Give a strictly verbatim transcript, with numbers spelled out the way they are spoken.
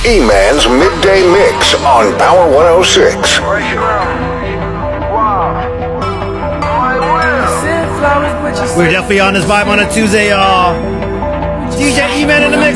E-Man's Midday Mix on Power one oh six. We're definitely on this vibe on a Tuesday, y'all. D J E-Man in the mix.